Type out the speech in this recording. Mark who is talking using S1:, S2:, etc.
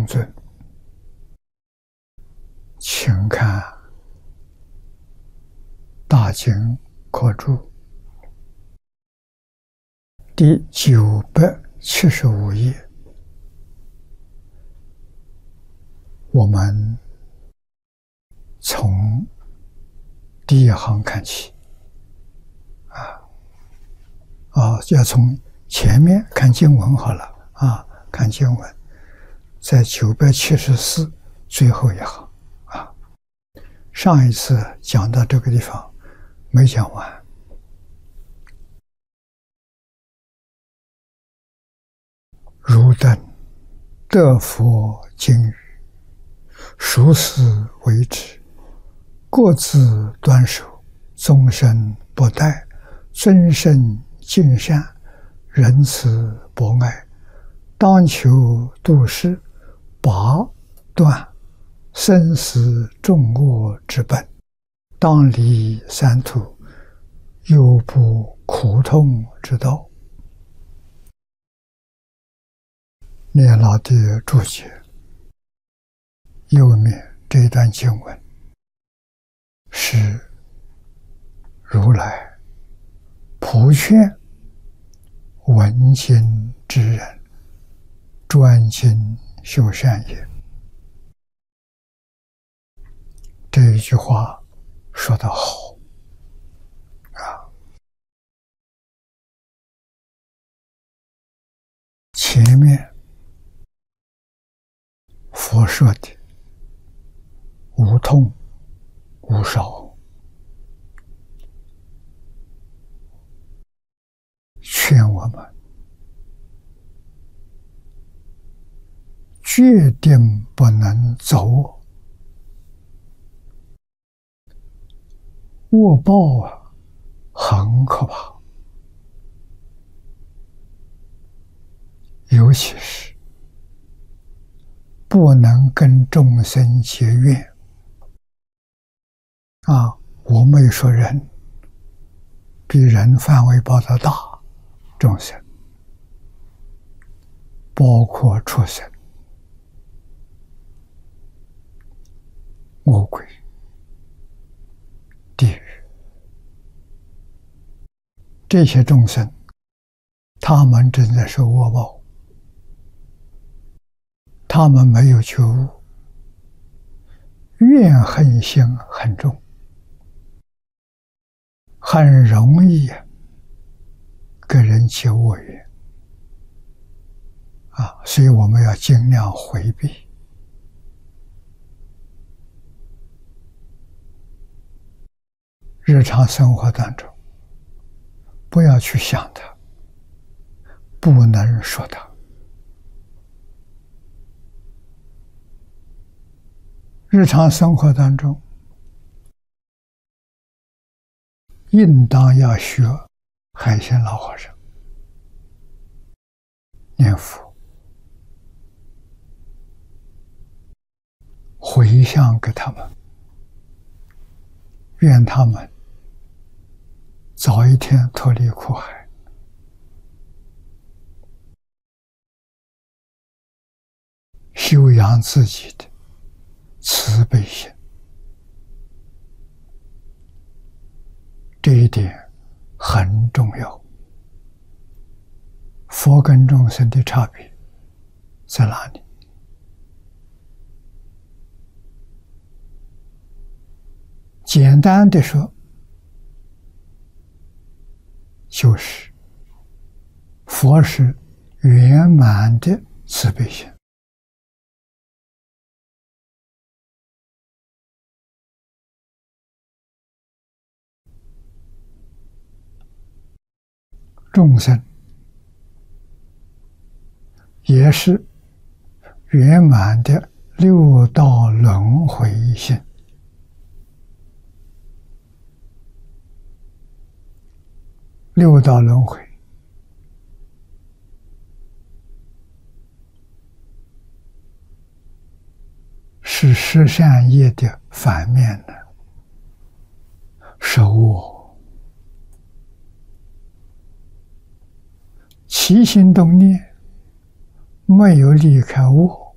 S1: 尊，请看大经课注第975页，我们从第一行看起，要从前面看经文好了看经文，在974最后一行上一次讲到这个地方没讲完。汝等得佛经语，熟识为止，各自端守，终身不怠，尊胜敬善，仁慈博爱，当求度世，拔断生死众恶之本，当离三途，忧怖苦痛之道。念老的注解，右面这一段经文是如来普劝闻经之人专精修善也。这一句话说得好前面佛说的无痛无少，劝我们决定不能走恶报很可怕，尤其是不能跟众生结怨我没说人，比人范围包得大，众生包括畜生、恶鬼、地狱，这些众生他们正在受恶报，他们没有觉悟，怨恨心很重，很容易跟人结恶缘所以我们要尽量回避。日常生活当中不要去想它，不能说它。日常生活当中应当要学海鲜老和尚念佛，回向给他们，愿他们早一天脱离苦海，修养自己的慈悲心。这一点很重要。佛跟众生的差别在哪里？简单的说，就是佛是圆满的慈悲心，众生也是圆满的六道轮回性。六道轮回是十善业的反面呢，是恶，起心动念没有离开我，